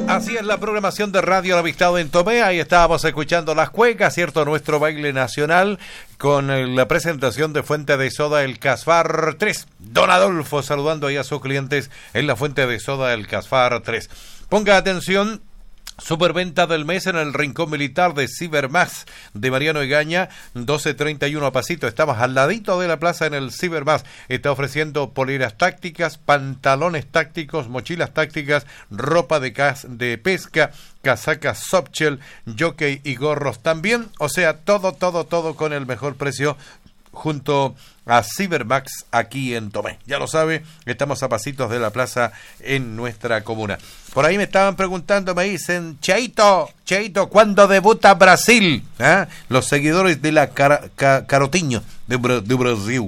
Así es la programación de Radio La Amistad en Tomé. Ahí estábamos escuchando las cuecas, ¿cierto? Nuestro baile nacional con la presentación de Fuente de Soda El Casfar 3. Don Adolfo saludando ahí a sus clientes en la Fuente de Soda El Casfar 3. Ponga atención. Superventa del mes en el Rincón Militar de Cibermax de Mariano Egaña, 1231 a Pasito. Estamos al ladito de la plaza en el Cibermax. Está ofreciendo poleras tácticas, pantalones tácticos, mochilas tácticas, ropa de pesca, casacas softshell, jockey y gorros también. O sea, todo con el mejor precio junto a Cibermax aquí en Tomé. Ya lo sabe, estamos a pasitos de la plaza en nuestra comuna. Por ahí me estaban preguntando, me dicen, Cheito, ¿cuándo debuta Brasil? ¿Ah? Los seguidores de la Carotiño de Brasil.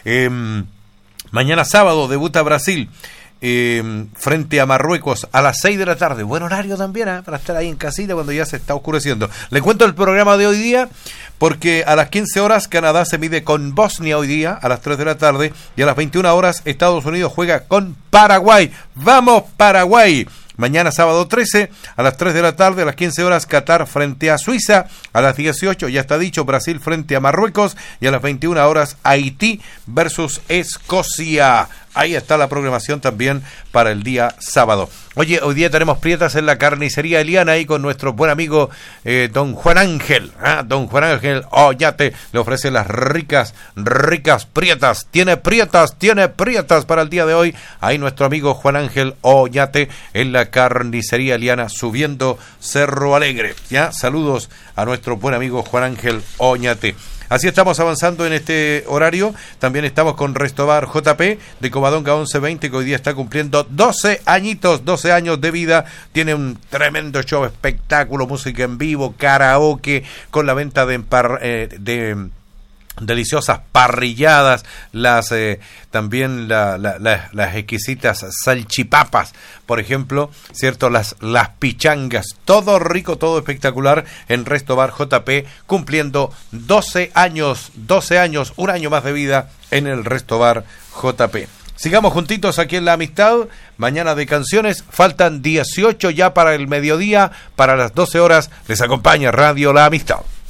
Mañana sábado debuta Brasil. Frente a Marruecos a las 6 de la tarde. Buen horario también, para estar ahí en casita cuando ya se está oscureciendo. Le cuento el programa de hoy día, porque a las 15 horas Canadá se mide con Bosnia hoy día, a las 3 de la tarde, y a las 21 horas Estados Unidos juega con Paraguay. ¡Vamos, Paraguay! Mañana sábado 13, a las 3 de la tarde, a las 15 horas, Qatar frente a Suiza. A las 18, ya está dicho, Brasil frente a Marruecos. Y a las 21 horas, Haití versus Escocia. Ahí está la programación también para el día sábado. Oye, hoy día tenemos prietas en la carnicería Eliana ahí con nuestro buen amigo don Juan Ángel. Don Juan Ángel Oñate le ofrece las ricas prietas. Tiene prietas para el día de hoy. Ahí nuestro amigo Juan Ángel Oñate en la carnicería Eliana subiendo Cerro Alegre. ¿Ya? Saludos a nuestro buen amigo Juan Ángel Oñate. Así estamos avanzando en este horario. También estamos con Restobar JP de Covadonga 1120, que hoy día está cumpliendo 12 años de vida. Tiene un tremendo show, espectáculo, música en vivo, karaoke, con la venta de deliciosas parrilladas, también las exquisitas salchipapas, por ejemplo, cierto, las pichangas, todo rico, todo espectacular en Restobar JP, cumpliendo 12 años, un año más de vida en el Restobar JP. Sigamos juntitos aquí en La Amistad, mañana de canciones, faltan 18 ya para el mediodía, para las 12 horas, les acompaña Radio La Amistad.